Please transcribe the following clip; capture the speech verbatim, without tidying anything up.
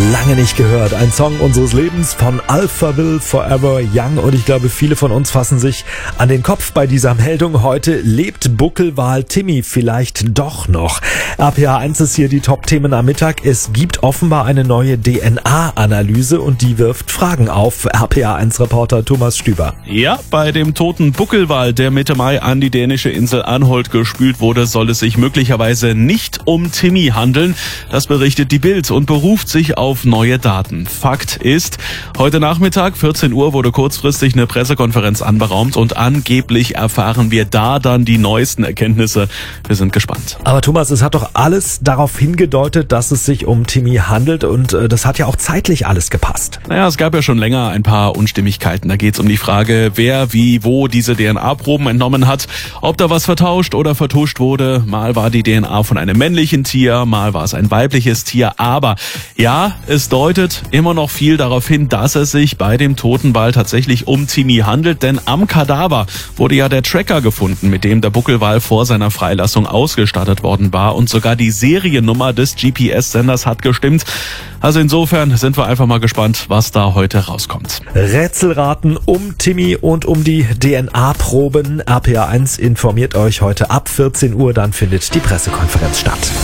Lange nicht gehört. Ein Song unseres Lebens von Alphaville, Forever Young. Und ich glaube, viele von uns fassen sich an den Kopf bei dieser Meldung. Heute lebt Buckelwal Timmy vielleicht doch noch. R P A eins ist hier die Top-Themen am Mittag. Es gibt offenbar eine neue D N A-Analyse und die wirft Fragen auf. R P A eins Reporter Thomas Stüber. Ja, bei dem toten Buckelwal, der Mitte Mai an die dänische Insel Anholt gespült wurde, soll es sich möglicherweise nicht um Timmy handeln. Das berichtet die Bild und beruft sich auf neue Daten. Fakt ist, heute Nachmittag, vierzehn Uhr, wurde kurzfristig eine Pressekonferenz anberaumt und angeblich erfahren wir da dann die neuesten Erkenntnisse. Wir sind gespannt. Aber Thomas, es hat doch alles darauf hingedeutet, dass es sich um Timmy handelt und äh, das hat ja auch zeitlich alles gepasst. Naja, es gab ja schon länger ein paar Unstimmigkeiten. Da geht es um die Frage, wer, wie, wo diese D N A-Proben entnommen hat, ob da was vertauscht oder vertuscht wurde. Mal war die D N A von einem männlichen Tier, mal war es ein weibliches Tier. Aber ja, es deutet immer noch viel darauf hin, dass es sich bei dem toten Wal tatsächlich um Timmy handelt, denn am Kadaver wurde ja der Tracker gefunden, mit dem der Buckelwal vor seiner Freilassung ausgestattet worden war und sogar die Seriennummer des G P S-Senders hat gestimmt. Also insofern sind wir einfach mal gespannt, was da heute rauskommt. Rätselraten um Timmy und um die D N A-Proben. R P A eins informiert euch heute ab vierzehn Uhr, dann findet die Pressekonferenz statt.